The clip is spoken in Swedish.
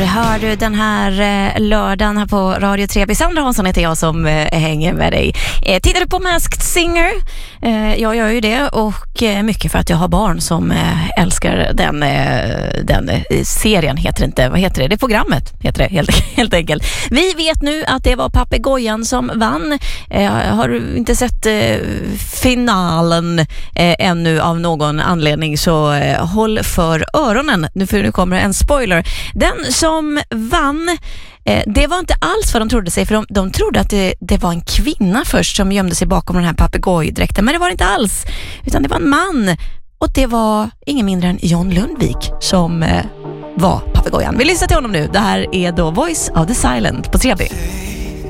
hör du den här lördagen här på Radio 3. Sandra Hansson heter jag som hänger med dig. Tittar du på Masked Singer? Jag gör ju det, och mycket för att jag har barn som älskar den serien, heter det inte. Vad heter det? Det programmet heter det helt enkelt. Vi vet nu att det var Papegojan som vann. Har du inte sett finalen ännu av någon anledning, så håll för öronen. Nu kommer en spoiler. Den som vann, det var inte alls vad de trodde sig, för de trodde att det var en kvinna först som gömde sig bakom den här papegojdräkten, men det var det inte alls, utan det var en man, och det var ingen mindre än John Lundvik som var papegojan. Vi lyssnar till honom nu. Det här är då Voice of the Silent på 3B.